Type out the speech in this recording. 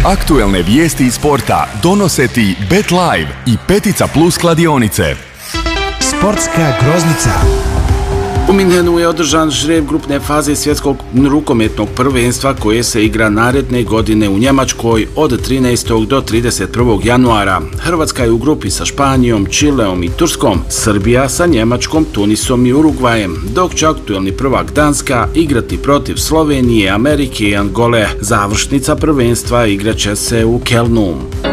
Aktuelne vijesti iz sporta donose ti Bet Live i Petica Plus kladionice. Sportska groznica. U Minhenu je održan žreb grupne faze svjetskog rukometnog prvenstva koje se igra naredne godine u Njemačkoj od 13. do 31. januara. Hrvatska je u grupi sa Španijom, Čileom i Turskom, Srbija sa Njemačkom, Tunisom i Urugvajem, dok će aktuelni prvak Danska igrati protiv Slovenije, Amerike i Angole. Završnica prvenstva igraće se u Kelnu.